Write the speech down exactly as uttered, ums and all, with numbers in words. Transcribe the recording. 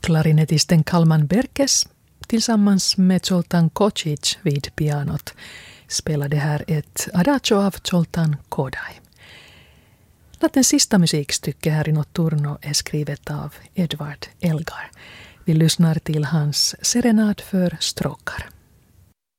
Klarinettisten Kalman Berkes tillsammans med Zoltan Kocic vid pianot spelade här ett adagio av Zoltan Kodály. Nattens sista musikstycke här i Notturno är skrivet av Edvard Elgar. Vi lyssnar till hans serenad för stråkar.